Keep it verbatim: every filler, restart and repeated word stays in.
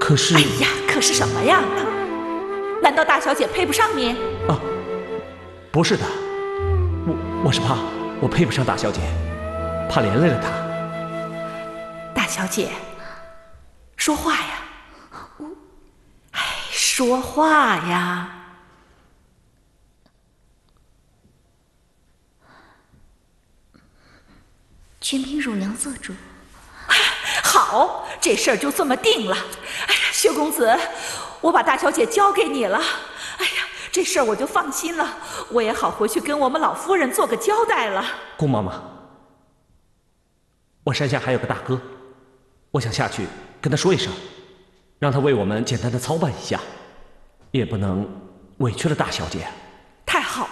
可是…… 哎呀，可是什么呀？难道大小姐配不上你？ 啊，不是的，我我是怕我配不上大小姐，怕连累了她。 大小姐，说话呀！哎，说话呀！ 全凭乳娘做主。 好，这事儿就这么定了。哎呀，薛公子，我把大小姐交给你了。哎呀，这事儿我就放心了，我也好回去跟我们老夫人做个交代了。 顾妈妈，我山下还有个大哥，我想下去跟他说一声，让他为我们简单的操办一下，也不能委屈了大小姐。 太好